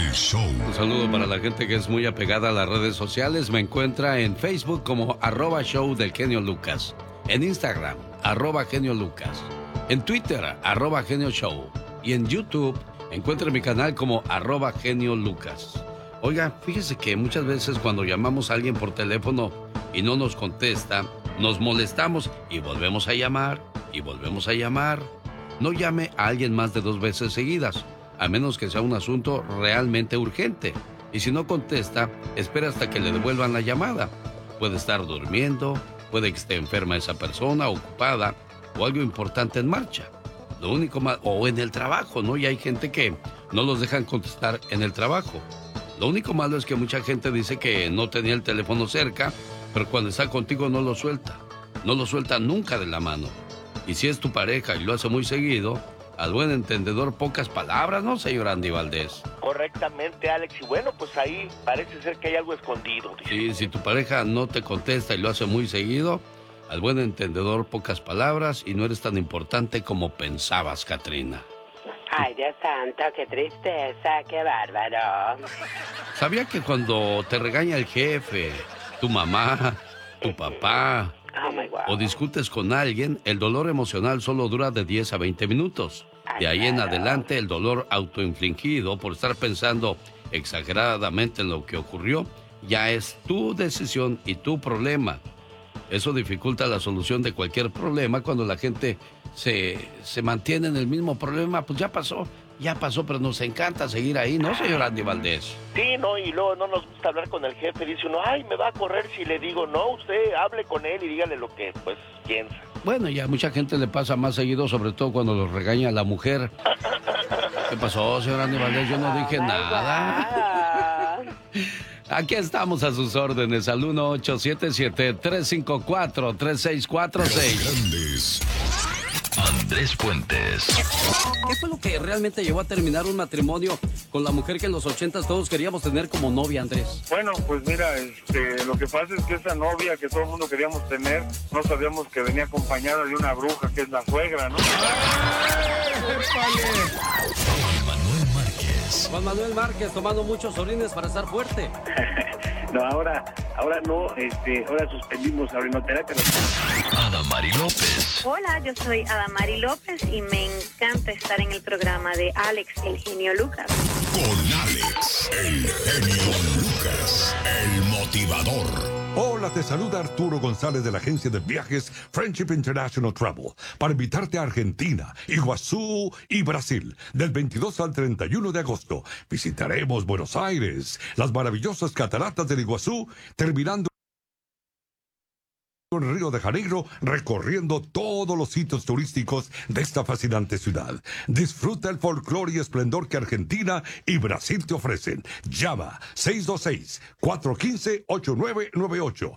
El show. Un saludo para la gente que es muy apegada a las redes sociales. Me encuentra en Facebook como @show del genio Lucas. En Instagram, @genio Lucas. En Twitter, @genio show. Y en YouTube, encuentre mi canal como @genio Lucas. Oiga, fíjese que muchas veces cuando llamamos a alguien por teléfono y no nos contesta, nos molestamos y volvemos a llamar y volvemos a llamar. No llame a alguien más de 2 veces seguidas, a menos que sea un asunto realmente urgente. Y si no contesta, espera hasta que le devuelvan la llamada. Puede estar durmiendo, puede que esté enferma esa persona, ocupada o algo importante en marcha. Lo único más, o en el trabajo, ¿no? Y hay gente que no los dejan contestar en el trabajo. Lo único malo es que mucha gente dice que no tenía el teléfono cerca, pero cuando está contigo no lo suelta. No lo suelta nunca de la mano. Y si es tu pareja y lo hace muy seguido, al buen entendedor pocas palabras, ¿no, señor Andy Valdés? Correctamente, Alex. Y bueno, pues ahí parece ser que hay algo escondido. Sí, si tu pareja no te contesta y lo hace muy seguido, al buen entendedor pocas palabras y no eres tan importante como pensabas, Katrina. Ay, Dios santo, qué tristeza, qué bárbaro. ¿Sabía que cuando te regaña el jefe, tu mamá, tu papá, o discutes con alguien, el dolor emocional solo dura de 10 a 20 minutos? De ahí en adelante, el dolor autoinfligido por estar pensando exageradamente en lo que ocurrió, ya es tu decisión y tu problema. Eso dificulta la solución de cualquier problema cuando la gente se mantiene en el mismo problema. Pues ya pasó, pero nos encanta seguir ahí, ¿no, señor Andy Valdés? Sí, no, y luego no nos gusta hablar con el jefe. Dice uno, ay, me va a correr si le digo, no, usted hable con él y dígale lo que, pues, piensa. Bueno, ya a mucha gente le pasa más seguido, sobre todo cuando los regaña la mujer. ¿Qué pasó, señor Andy Valdés? Yo no dije nada. Aquí estamos a sus órdenes al 1877-354-3646. Grandes. Andrés Puentes. ¿Qué fue lo que realmente llevó a terminar un matrimonio con la mujer que en los 80s todos queríamos tener como novia, Andrés? Bueno, pues mira, lo que pasa es que esa novia que todo el mundo queríamos tener, no sabíamos que venía acompañada de una bruja que es la suegra, ¿no? Juan Manuel Márquez tomando muchos orines para estar fuerte. No, ahora no, ahora suspendimos la orinoterapia. Adamari López. Hola, yo soy Adamari López y me encanta estar en el programa de Alex, el genio Lucas. Con Alex, el genio Lucas, el motivador. Hola, te saluda Arturo González de la agencia de viajes Friendship International Travel para invitarte a Argentina, Iguazú y Brasil del 22 al 31 de agosto. Visitaremos Buenos Aires, las maravillosas cataratas del Iguazú, terminando en Río de Janeiro, recorriendo todos los sitios turísticos de esta fascinante ciudad. Disfruta el folclore y esplendor que Argentina y Brasil te ofrecen. Llama 626-415-8998.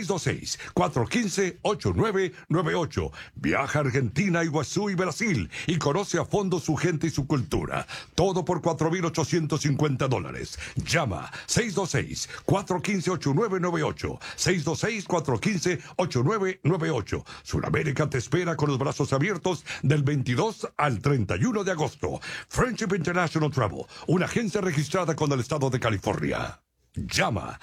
626-415-8998. Viaja a Argentina, Iguazú y Brasil y conoce a fondo su gente y su cultura. Todo por $4,850. Llama 626-415-8998. 626-415-8998. Sudamérica te espera con los brazos abiertos del 22 al 31 de agosto. Friendship International Travel, una agencia registrada con el estado de California. Llama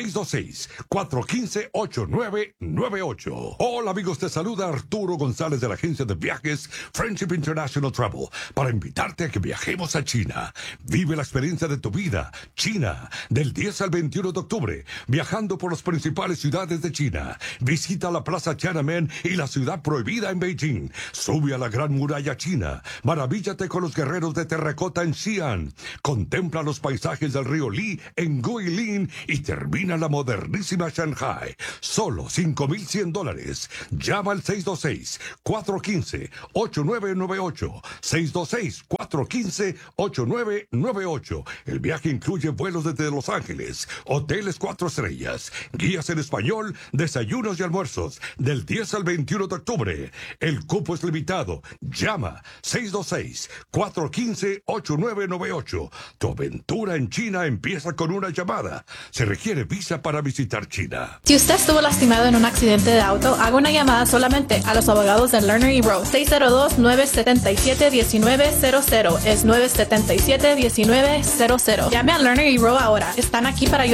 626-415-8998. Hola amigos, te saluda Arturo González de la agencia de viajes Friendship International Travel para invitarte a que viajemos a China. Vive la experiencia de tu vida. China, del 10 al 21 de octubre, viajando por las principales ciudades de China. Visita la Plaza Tiananmen y la ciudad prohibida en Beijing. Sube a la Gran Muralla China. Maravíllate con los guerreros de terracota en Xi'an. Contempla los paisajes del río Li en Guilin y termina la modernísima Shanghai. Solo $5,100. Llama al 626-415-8998. 626-415-8998. El viaje incluye vuelos desde Los Ángeles, hoteles 4 estrellas, guías en español, desayunos y almuerzos, del 10 al 21 de octubre. El cupo es limitado. Llama 626-415-8998. Tu aventura en China empieza con una llamada. China. Se requiere visa para visitar China. Si usted estuvo lastimado en un accidente de auto, haga una llamada solamente a los abogados de Lerner y Rowe. 602-977-1900. Es 977-1900. Llame a Lerner y Rowe ahora. Están aquí para ayudar